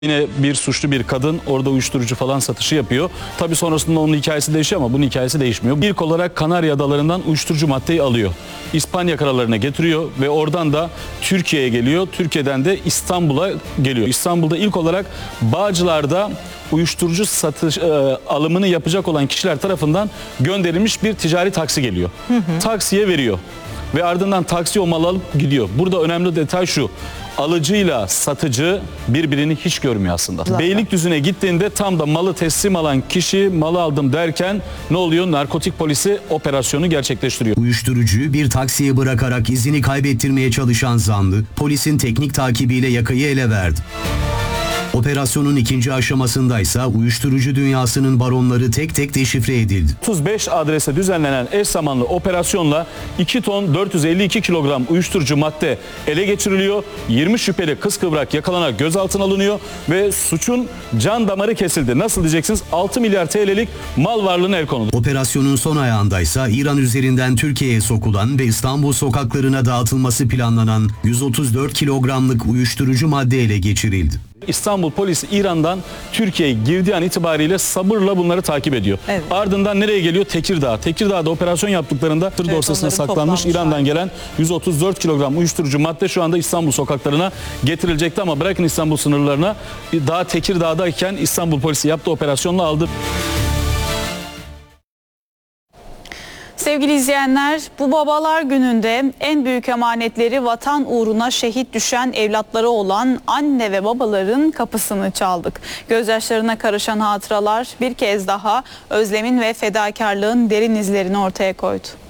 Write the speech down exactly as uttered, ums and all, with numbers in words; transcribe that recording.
Yine bir suçlu bir kadın orada uyuşturucu falan satışı yapıyor. Tabii sonrasında onun hikayesi değişiyor ama bunun hikayesi değişmiyor. İlk olarak Kanarya Adaları'ndan uyuşturucu maddeyi alıyor. İspanya karalarına getiriyor ve oradan da Türkiye'ye geliyor. Türkiye'den de İstanbul'a geliyor. İstanbul'da ilk olarak Bağcılar'da uyuşturucu satış e, alımını yapacak olan kişiler tarafından gönderilmiş bir ticari taksi geliyor. Hı hı. Taksiye veriyor ve ardından taksi o malı alıp gidiyor. Burada önemli detay şu: alıcıyla satıcı birbirini hiç görmüyor aslında. Zaten. Beylikdüzü'ne gittiğinde tam da malı teslim alan kişi malı aldım derken ne oluyor? Narkotik polisi operasyonu gerçekleştiriyor. Uyuşturucuyu bir taksiye bırakarak izini kaybettirmeye çalışan zanlı polisin teknik takibiyle yakayı ele verdi. Operasyonun ikinci aşamasındaysa uyuşturucu dünyasının baronları tek tek deşifre edildi. otuz beş adrese düzenlenen eş zamanlı operasyonla iki ton dört yüz elli iki kilogram uyuşturucu madde ele geçiriliyor. yirmi şüpheli kıskıvrak yakalanarak gözaltına alınıyor ve suçun can damarı kesildi. Nasıl diyeceksiniz? altı milyar T L'lik mal varlığına el konuldu. Operasyonun son ayağındaysa İran üzerinden Türkiye'ye sokulan ve İstanbul sokaklarına dağıtılması planlanan yüz otuz dört kilogramlık uyuşturucu madde ele geçirildi. İstanbul polisi İran'dan Türkiye'ye girdiği an itibariyle sabırla bunları takip ediyor. Evet. Ardından nereye geliyor? Tekirdağ. Tekirdağ'da operasyon yaptıkları tır evet, dosyasına saklanmış İran'dan gelen yüz otuz dört kilogram uyuşturucu madde şu anda İstanbul sokaklarına getirilecekti ama bırakın İstanbul sınırlarına, daha Tekirdağ'dayken İstanbul polisi yaptığı operasyonla aldı. Sevgili izleyenler, bu babalar gününde en büyük emanetleri vatan uğruna şehit düşen evlatları olan anne ve babaların kapısını çaldık. Gözyaşlarına karışan hatıralar bir kez daha özlemin ve fedakarlığın derin izlerini ortaya koydu.